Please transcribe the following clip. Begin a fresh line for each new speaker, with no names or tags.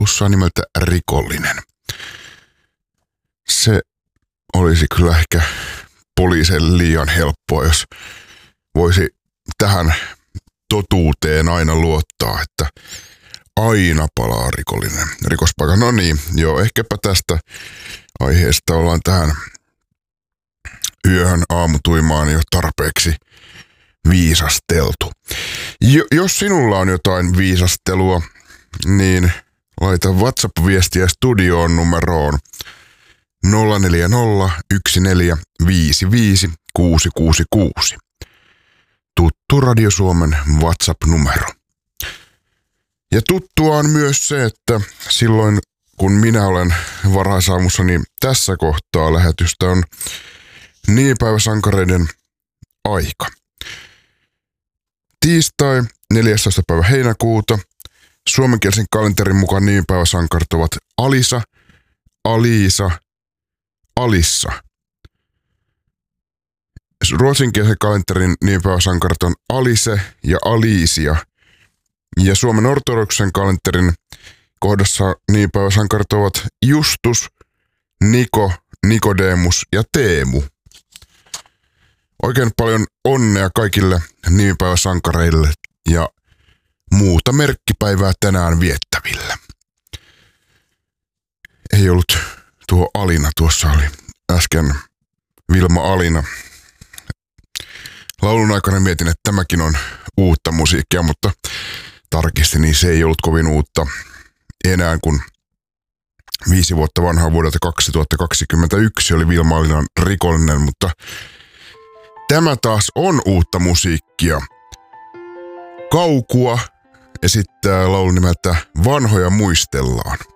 alussaa nimeltä Rikollinen. Se olisi kyllä ehkä poliisille liian helppoa, jos voisi tähän totuuteen aina luottaa, että aina palaa rikollinen rikospaikan. No niin, joo, ehkäpä tästä aiheesta ollaan tähän yöhön aamutuimaan jo tarpeeksi viisasteltu. Jos sinulla on jotain viisastelua, niin laita WhatsApp-viestiä studioon numeroon 0401455666. Tuttu Radio Suomen WhatsApp-numero. Ja tuttua on myös se, että silloin kun minä olen varhaisaamussa, niin tässä kohtaa lähetystä on nimipäiväsankareiden aika. Tiistai 14. päivä heinäkuuta. Suomenkielisen kalenterin mukaan nimipäiväsankarit ovat Alisa, Aliisa, Alissa. Ruotsinkielisen kalenterin nimipäiväsankarit on Alise ja Aliisia. Ja Suomen ortodoksen kalenterin kohdassa nimipäiväsankarit ovat Justus, Niko, Nikodemus ja Teemu. Oikein paljon onnea kaikille nimipäiväsankareille ja muuta merkkipäivää tänään viettäville. Ei ollut tuo Alina, tuossa oli äsken Vilma Alina. Laulun aikana mietin, että tämäkin on uutta musiikkia, mutta tarkistin, niin se ei ollut kovin uutta enää, kun 5 vuotta vanhaa vuodelta 2021 oli Vilma Alinan Rikollinen, mutta tämä taas on uutta musiikkia. Kaukua esittää laulun nimeltä Vanhoja muistellaan.